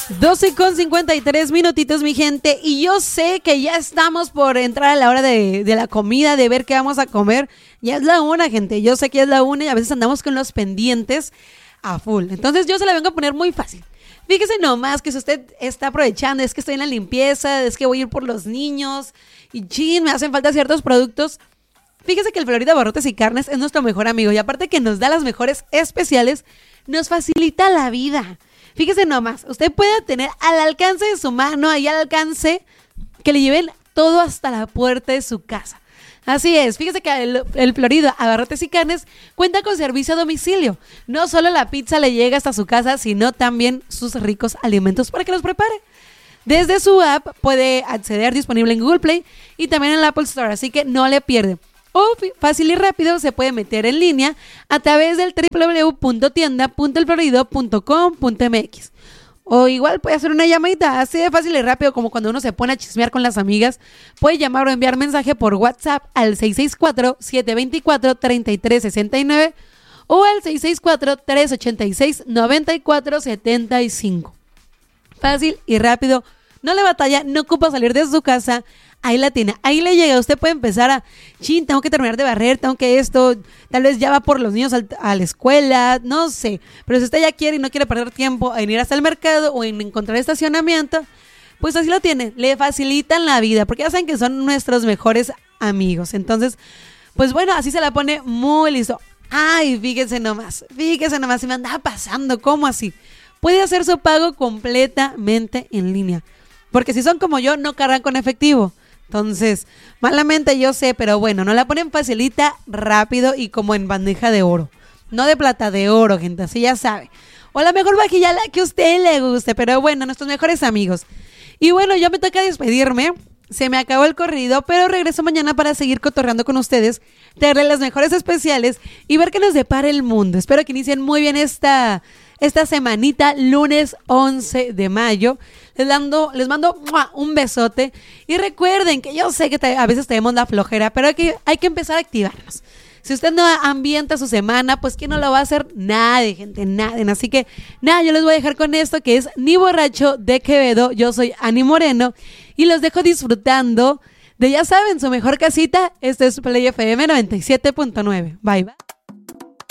12:53 minutitos, mi gente. Y yo sé que ya estamos por entrar a la hora de la comida, de ver qué vamos a comer. Ya es la una, gente. Yo sé que es la una y a veces andamos con los pendientes a full. Entonces yo se la vengo a poner muy fácil. Fíjese nomás que si usted está aprovechando, es que estoy en la limpieza, es que voy a ir por los niños y me hacen falta ciertos productos. Fíjese que el Florida Abarrotes y Carnes es nuestro mejor amigo y aparte que nos da las mejores especiales, nos facilita la vida. Fíjese nomás, usted puede tener al alcance de su mano, ahí al alcance, que le lleven todo hasta la puerta de su casa. Así es, fíjese que el Florida Abarrotes y Carnes cuenta con servicio a domicilio. No solo la pizza le llega hasta su casa, sino también sus ricos alimentos para que los prepare. Desde su app puede acceder, disponible en Google Play y también en la Apple Store, así que no le pierde. O fácil y rápido se puede meter en línea a través del www.tienda.elflorido.com.mx. O igual puede hacer una llamadita así de fácil y rápido como cuando uno se pone a chismear con las amigas. Puede llamar o enviar mensaje por WhatsApp al 664-724-3369 o al 664-386-9475. Fácil y rápido, no le batalla, no ocupa salir de su casa. Ahí la tiene, ahí le llega. Usted puede empezar a, tengo que terminar de barrer, tengo que esto, tal vez ya va por los niños a la escuela, no sé. Pero si usted ya quiere y no quiere perder tiempo en ir hasta el mercado o en encontrar estacionamiento, pues así lo tiene, le facilitan la vida, porque ya saben que son nuestros mejores amigos. Entonces, pues bueno, así se la pone muy listo. Ay, fíjense nomás, se me andaba pasando, ¿cómo así? Puede hacer su pago completamente en línea, porque si son como yo, no cargan con efectivo. Entonces, malamente yo sé, pero bueno, nos la ponen facilita, rápido y como en bandeja de oro. No de plata, de oro, gente, así ya sabe. O la mejor vajilla, la que a usted le guste, pero bueno, nuestros mejores amigos. Y bueno, ya me toca despedirme. Se me acabó el corrido, pero regreso mañana para seguir cotorreando con ustedes, traerles las mejores especiales y ver qué nos depara el mundo. Espero que inicien muy bien esta semanita, lunes 11 de mayo. Les mando un besote. Y recuerden que yo sé que a veces tenemos la flojera, pero hay que empezar a activarnos. Si usted no ambienta su semana, pues ¿quién no lo va a hacer? Nadie, gente, nadie. Así que nada, yo les voy a dejar con esto que es Ni Borracho de Quevedo. Yo soy Ani Moreno y los dejo disfrutando de, ya saben, su mejor casita. Este es Play FM 97.9. Bye, bye.